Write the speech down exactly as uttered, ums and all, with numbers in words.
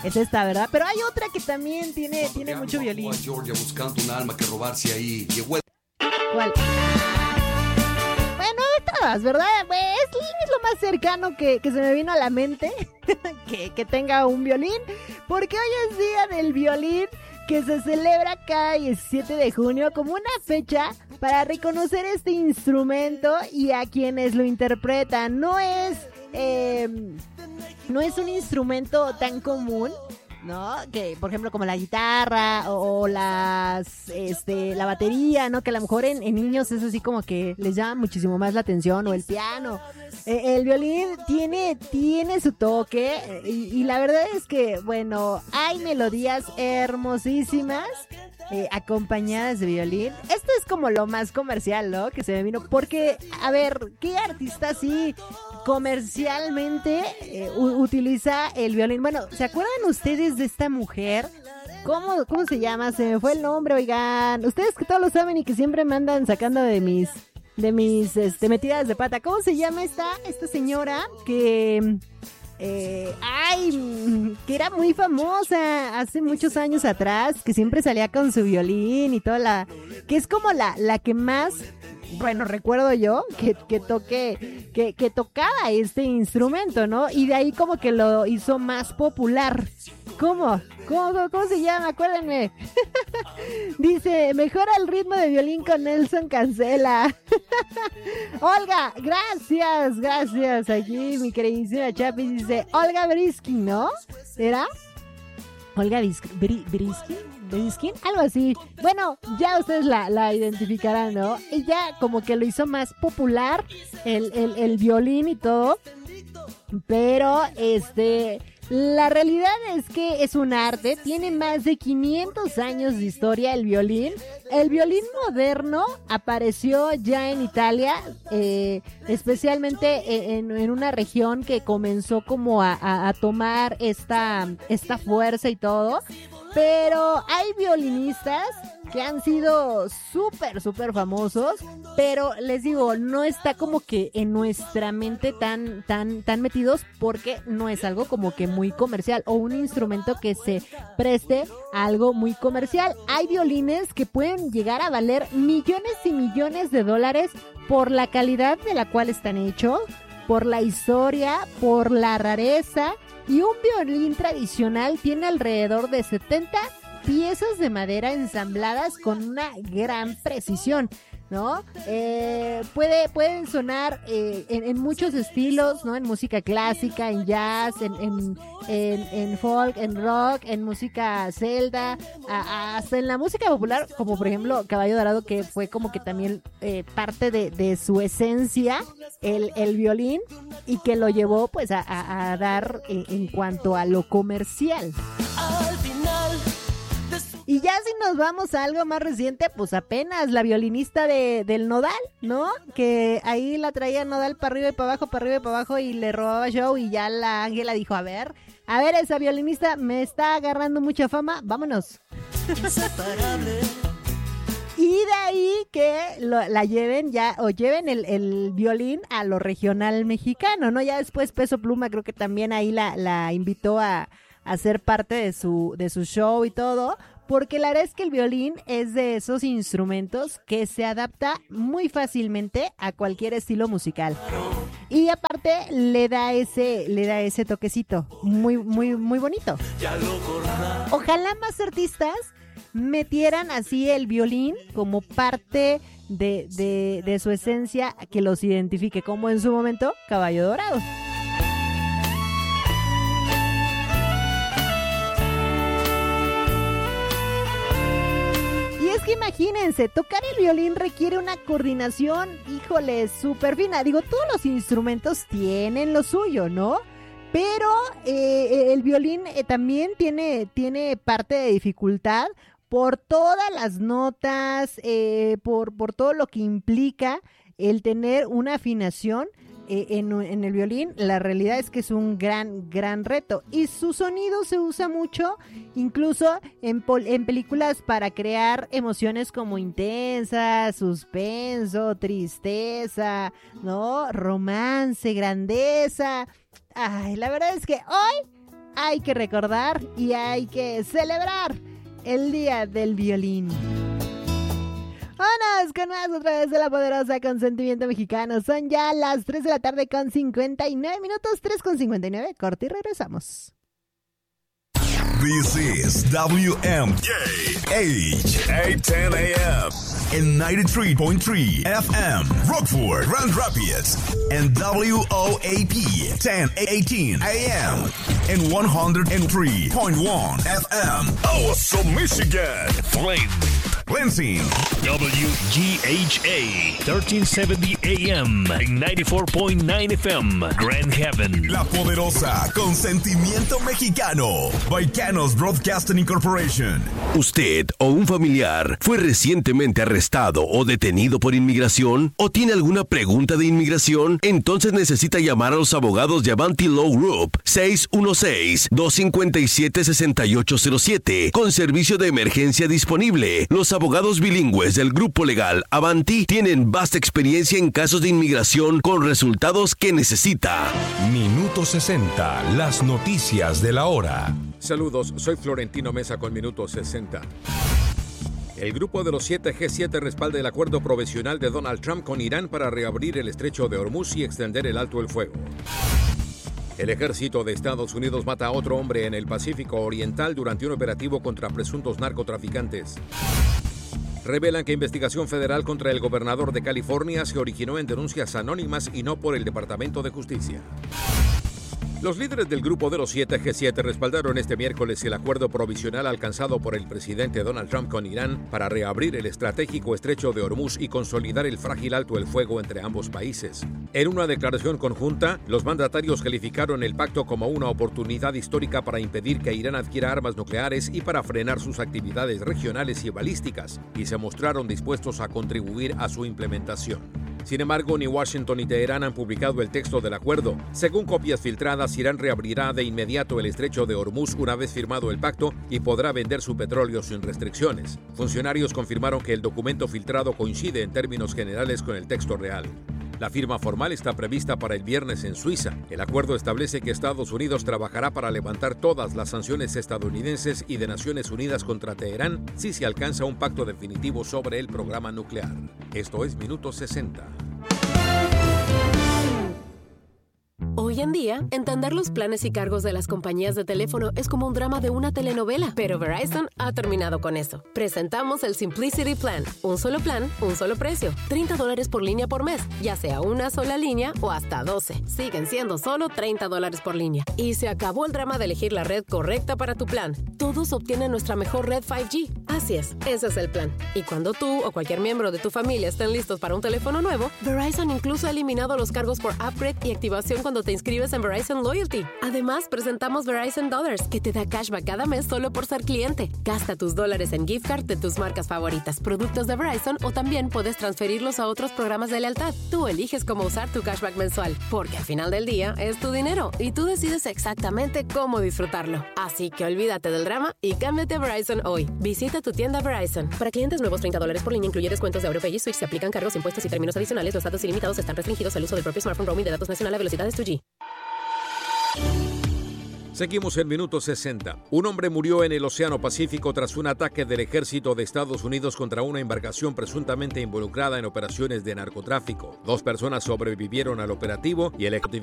es esta, ¿verdad? Pero hay otra que también tiene, tiene mucho violín. Georgia buscando un alma que robarse ahí. Llegó el... ¿Cuál? Bueno, de todas, ¿verdad? Es, es lo más cercano que, que se me vino a la mente que, que tenga un violín, porque hoy es día del violín, que se celebra cada diecisiete de junio como una fecha para reconocer este instrumento y a quienes lo interpretan. No es, eh, no es un instrumento tan común, ¿no? Que, por ejemplo, como la guitarra o, o las, este, la batería, ¿no? Que a lo mejor en, en niños es así como que les llama muchísimo más la atención, o el piano. Eh, el violín tiene, tiene su toque y, y la verdad es que, bueno, hay melodías hermosísimas eh, acompañadas de violín. Esto es como lo más comercial, ¿no? Que se me vino, porque, a ver, ¿qué artista así comercialmente eh, u- utiliza el violín? Bueno, ¿se acuerdan ustedes de esta mujer? ¿Cómo, ¿Cómo se llama? Se me fue el nombre, oigan. Ustedes que todos lo saben y que siempre me andan sacando de mis de mis este, metidas de pata. ¿Cómo se llama esta, esta señora que eh, ay, que era muy famosa hace muchos años atrás, que siempre salía con su violín y toda la, que es como la, la que más, bueno, recuerdo yo que, que toque, que, que tocaba este instrumento, ¿no? Y de ahí como que lo hizo más popular. ¿Cómo? ¿Cómo, cómo, cómo se llama? Acuérdenme. Dice, mejora el ritmo de violín con Nelson Cancela. Olga, gracias, gracias. Aquí mi queridísima Chapi dice, Olga Briskin, ¿no? ¿Era? Olga Briskin, Briskin, algo así. Bueno, ya ustedes la, la identificarán, ¿no? Ella como que lo hizo más popular, el, el, el violín y todo. Pero, este... la realidad es que es un arte, tiene más de quinientos años de historia el violín. El violín moderno apareció ya en Italia, eh, especialmente en, en una región que comenzó como a, a, a tomar esta, esta fuerza y todo. Pero hay violinistas que han sido súper, súper famosos, pero les digo, no está como que en nuestra mente tan, tan, tan metidos, porque no es algo como que muy comercial o un instrumento que se preste a algo muy comercial. Hay violines que pueden llegar a valer millones y millones de dólares por la calidad de la cual están hechos, por la historia, por la rareza. Y un violín tradicional tiene alrededor de setenta piezas de madera ensambladas con una gran precisión, ¿no? Eh, puede, pueden sonar eh, en, en muchos estilos, ¿no? En música clásica, en jazz, en, en, en, en folk, en rock, en música celta, a, a, hasta en la música popular, como por ejemplo Caballo Dorado, que fue como que también eh, parte de, de su esencia, el, el violín, y que lo llevó pues a, a, a dar en, en cuanto a lo comercial. Y ya si nos vamos a algo más reciente, pues apenas la violinista de, del Nodal, ¿no? Que ahí la traía Nodal para arriba y para abajo, para arriba y para abajo, y le robaba show, y ya la Ángela dijo, a ver, a ver, esa violinista me está agarrando mucha fama, vámonos. Y de ahí que lo, la lleven ya, o lleven el, el violín a lo regional mexicano, ¿no? Ya después Peso Pluma creo que también ahí la, la invitó a, a ser parte de su, de su show y todo. Porque la verdad es que el violín es de esos instrumentos que se adapta muy fácilmente a cualquier estilo musical. Y aparte le da ese, le da ese toquecito muy, muy, muy bonito. Ojalá más artistas metieran así el violín como parte de, de, de su esencia que los identifique, como en su momento Caballo Dorado. Y es que imagínense, tocar el violín requiere una coordinación, híjole, súper fina. Digo, todos los instrumentos tienen lo suyo, ¿no? Pero eh, el violín eh, también tiene, tiene parte de dificultad por todas las notas, eh, por, por todo lo que implica el tener una afinación eh, en, en el violín. La realidad es que es un gran, gran reto. Y su sonido se usa mucho, incluso en, pol- en películas, para crear emociones como intensa, suspenso, tristeza, ¿no? Romance, grandeza. Ay, la verdad es que hoy hay que recordar y hay que celebrar el Día del Violín. Vámonos con más otra vez de La Poderosa con Sentimiento Mexicano. Son ya las tres de la tarde con cincuenta y nueve minutos, tres con cincuenta y nueve. Corte y regresamos. This is W M K H eight ten A M and ninety-three point three F M Rockford, Grand Rapids, and W O A P ten eighteen A M and one oh three point one F M Awesome, Michigan, Flint, Lansing, W G H A thirteen seventy A M and ninety-four point nine F M Grand Haven. La Poderosa con Sentimiento Mexicano by Canos Broadcasting Incorporation. ¿Usted o un familiar fue recientemente arrestado o detenido por inmigración? ¿O tiene alguna pregunta de inmigración? Entonces necesita llamar a los abogados de Avanti Law Group seis uno seis, dos cinco siete, seis ocho cero siete con servicio de emergencia disponible. Los abogados bilingües del grupo legal Avanti tienen vasta experiencia en casos de inmigración con resultados que necesita. Minuto sesenta, las noticias de la hora. Saludos, soy Florentino Mesa con Minuto sesenta. El grupo de los siete G siete respalda el acuerdo provisional de Donald Trump con Irán para reabrir el estrecho de Hormuz y extender el alto el fuego. El ejército de Estados Unidos mata a otro hombre en el Pacífico Oriental durante un operativo contra presuntos narcotraficantes. Revelan que investigación federal contra el gobernador de California se originó en denuncias anónimas y no por el Departamento de Justicia. Los líderes del grupo de los siete G siete respaldaron este miércoles el acuerdo provisional alcanzado por el presidente Donald Trump con Irán para reabrir el estratégico estrecho de Hormuz y consolidar el frágil alto el fuego entre ambos países. En una declaración conjunta, los mandatarios calificaron el pacto como una oportunidad histórica para impedir que Irán adquiera armas nucleares y para frenar sus actividades regionales y balísticas, y se mostraron dispuestos a contribuir a su implementación. Sin embargo, ni Washington ni Teherán han publicado el texto del acuerdo. Según copias filtradas, Irán reabrirá de inmediato el estrecho de Hormuz una vez firmado el pacto y podrá vender su petróleo sin restricciones. Funcionarios confirmaron que el documento filtrado coincide en términos generales con el texto real. La firma formal está prevista para el viernes en Suiza. El acuerdo establece que Estados Unidos trabajará para levantar todas las sanciones estadounidenses y de Naciones Unidas contra Teherán si se alcanza un pacto definitivo sobre el programa nuclear. Esto es Minuto sesenta. Hoy en día, entender los planes y cargos de las compañías de teléfono es como un drama de una telenovela, pero Verizon ha terminado con eso. Presentamos el Simplicity Plan, un solo plan, un solo precio, treinta dólares por línea por mes, ya sea una sola línea o hasta doce. Siguen siendo solo treinta dólares por línea. Y se acabó el drama de elegir la red correcta para tu plan. Todos obtienen nuestra mejor red cinco G. Así es, ese es el plan. Y cuando tú o cualquier miembro de tu familia estén listos para un teléfono nuevo, Verizon incluso ha eliminado los cargos por upgrade y activación cuando te inscribes en Verizon Loyalty. Además, presentamos Verizon Dollars, que te da cashback cada mes solo por ser cliente. Gasta tus dólares en gift card de tus marcas favoritas, productos de Verizon, o también puedes transferirlos a otros programas de lealtad. Tú eliges cómo usar tu cashback mensual, porque al final del día es tu dinero y tú decides exactamente cómo disfrutarlo. Así que olvídate del drama y cámbiate a Verizon hoy. Visita tu tienda Verizon. Para clientes nuevos, treinta dólares por línea incluye descuentos de AuroPay y Switch. Se aplican cargos, impuestos y términos adicionales. Los datos ilimitados están restringidos al uso del propio smartphone. Roaming de datos nacional a velocidades dos G. Seguimos en Minuto sesenta. Un hombre murió en el Océano Pacífico tras un ataque del ejército de Estados Unidos contra una embarcación presuntamente involucrada en operaciones de narcotráfico. Dos personas sobrevivieron al operativo y el ejecutivo